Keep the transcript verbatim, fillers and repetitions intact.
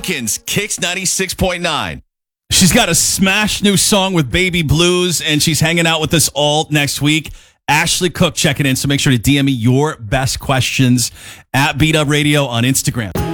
Lincoln's Kicks ninety-six point nine. She's got a smash new song with Baby Blues, and she's hanging out with us all next week. Ashley Cook checking in, so make sure to D M me your best questions at B-Dub Radio on Instagram.